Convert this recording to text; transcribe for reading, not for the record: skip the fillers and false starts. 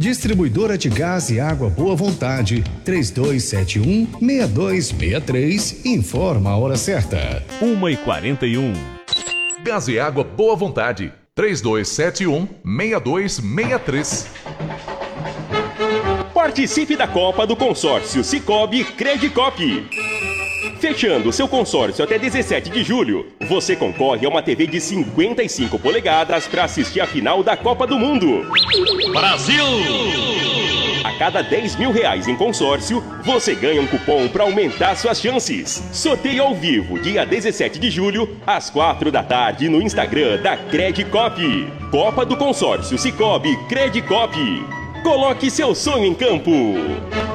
Distribuidora de Gás e Água Boa Vontade, 3271-6263, informa a hora certa. 1h41. Gás e Água Boa Vontade, 3271-6263. Participe da Copa do Consórcio Sicoob Credicop. Fechando seu consórcio até 17 de julho, você concorre a uma TV de 55 polegadas para assistir a final da Copa do Mundo. Brasil! A cada R$10 mil em consórcio, você ganha um cupom para aumentar suas chances. Sorteio ao vivo, dia 17 de julho, às 4 da tarde, no Instagram da Credicop. Copa do Consórcio Sicoob Credicop. Coloque seu sonho em campo.